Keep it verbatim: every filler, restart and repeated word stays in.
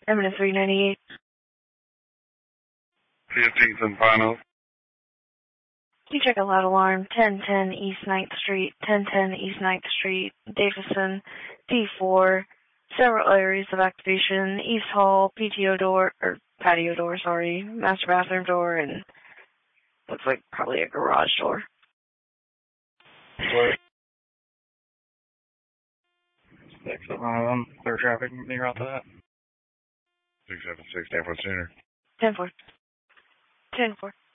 Eminence three ninety-eight. fifteenth and Pino. You check a loud alarm, ten ten East ninth Street, ten ten East ninth Street, Davison, D four, several areas of activation, East Hall, P T O door, or patio door, sorry, master bathroom door, and looks like probably a garage door. What? Six of them, clear traffic, near out to that. six seven six, Danforth Center. ten four. ten four.